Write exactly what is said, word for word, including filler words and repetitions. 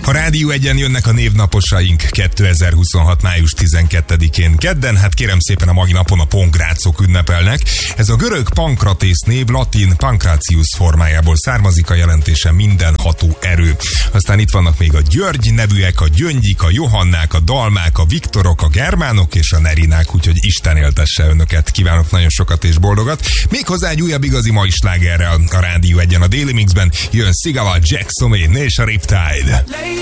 A Rádió Egyen jönnek a névnaposaink kétezer-huszonhat. május tizenkettedikén kedden, hát kérem szépen a mai napon a pongrácok ünnepelnek. Ez a görög pankratész név latin pancratius formájából származik, a jelentése mindenható erő. Aztán itt vannak még a György nevűek, a Gyöngyik, a Johannák, a Dalmák, a Viktorok, a Germánok és a Nerinák, úgyhogy Isten éltesse önöket. Kívánok nagyon sokat és boldogat. Méghozzá egy újabb igazi mai slágerrel a Rádió Egyen a Daily Mixben jön Sigala, Jack Somé és a Riptide.